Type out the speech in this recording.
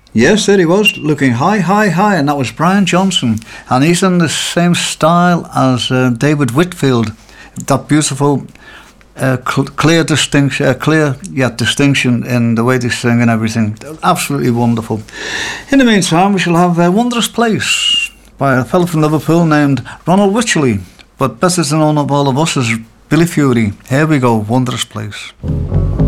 Yes, there he was, looking high, high, high, and that was Brian Johnson. And he's in the same style as David Whitfield. That beautiful, clear distinction in the way they sing and everything. Absolutely wonderful. In the meantime, we shall have Wondrous Place by a fellow from Liverpool named Ronald Wycherley, but better known of all of us as Billy Fury. Here we go, Wondrous Place.